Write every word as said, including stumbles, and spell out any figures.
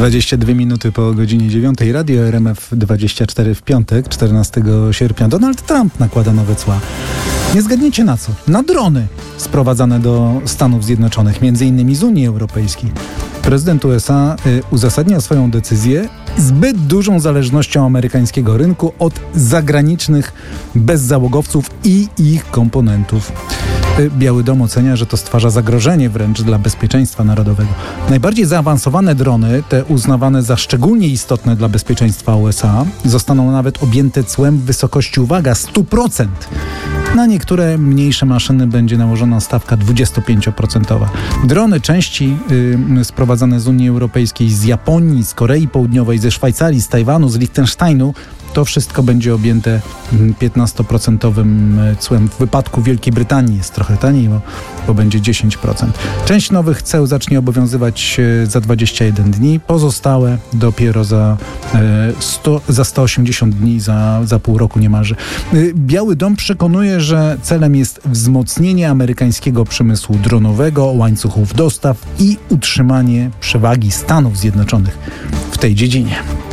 dwadzieścia dwie minuty po godzinie dziewiątej. Radio R M F dwadzieścia cztery w piątek, czternastego sierpnia. Donald Trump nakłada nowe cła. Nie zgadniecie na co? Na drony sprowadzane do Stanów Zjednoczonych, między innymi z Unii Europejskiej. Prezydent U S A y, uzasadnia swoją decyzję zbyt dużą zależnością amerykańskiego rynku od zagranicznych bezzałogowców i ich komponentów. Y, Biały Dom ocenia, że to stwarza zagrożenie wręcz dla bezpieczeństwa narodowego. Najbardziej zaawansowane drony, te uznawane za szczególnie istotne dla bezpieczeństwa U S A, zostaną nawet objęte cłem w wysokości, uwaga, sto procent. Na niektóre mniejsze maszyny będzie nałożona stawka dwudziestopięcioprocentowa. Drony, części y, sprowadzane z Unii Europejskiej, z Japonii, z Korei Południowej, ze Szwajcarii, z Tajwanu, z Liechtensteinu, to wszystko będzie objęte piętnastoprocentowym cłem. W wypadku Wielkiej Brytanii jest trochę taniej, bo, bo będzie dziesięć procent. Część nowych ceł zacznie obowiązywać za dwadzieścia jeden dni, pozostałe dopiero za, sto, za sto osiemdziesiąt dni, za, za pół roku niemalże. Biały Dom przekonuje, że celem jest wzmocnienie amerykańskiego przemysłu dronowego, łańcuchów dostaw i utrzymanie przewagi Stanów Zjednoczonych w tej dziedzinie.